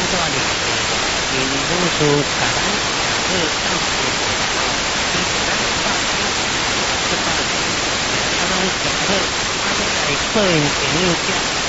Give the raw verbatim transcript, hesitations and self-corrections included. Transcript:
大力的因老师甲咱去到学校，其实咱百分之百啊，拢上好，啊，再来个人朋友遮。